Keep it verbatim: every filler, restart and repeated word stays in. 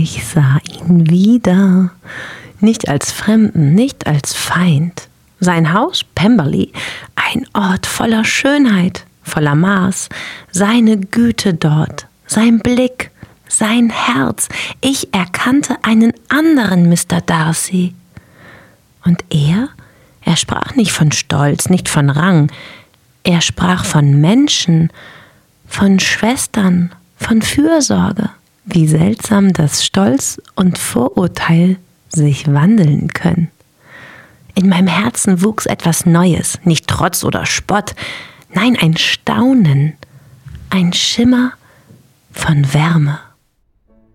Ich sah ihn wieder, nicht als Fremden, nicht als Feind. Sein Haus, Pemberley, ein Ort voller Schönheit, voller Maß, seine Güte dort, sein Blick, sein Herz. Ich erkannte einen anderen Mister Darcy. Und er? Er sprach nicht von Stolz, nicht von Rang. Er sprach von Menschen, von Schwestern, von Fürsorge. Wie seltsam, dass Stolz und Vorurteil sich wandeln können. In meinem Herzen wuchs etwas Neues, nicht Trotz oder Spott, nein, ein Staunen, ein Schimmer von Wärme.